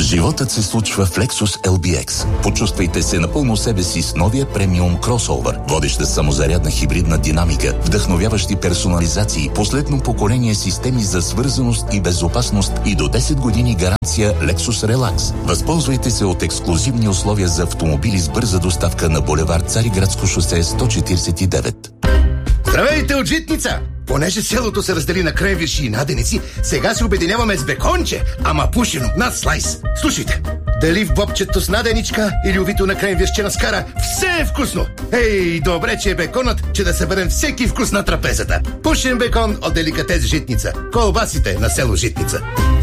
Животът се случва в Lexus LBX. Почувствайте се напълно себе си с новия премиум кросовър. Водеща самозарядна хибридна динамика, вдъхновяващи персонализации, последно поколение системи за свързаност и безопасност и до 10 години гаранция Lexus Relax. Възползвайте се от ексклузивни условия за автомобили с бърза доставка на булевард Цариградско шосе 149. Здравейте от Житница! Понеже селото се раздели на кренвирши и наденици, сега се обединяваме с беконче, ама пушено над слайс. Слушайте, дали в бобчето с наденичка или увито на кренвиршче на скара, все е вкусно! Ей, добре, че е беконът, че да съберем всеки вкус на трапезата. Пушен бекон от деликатес Житница. Колбасите на село Житница.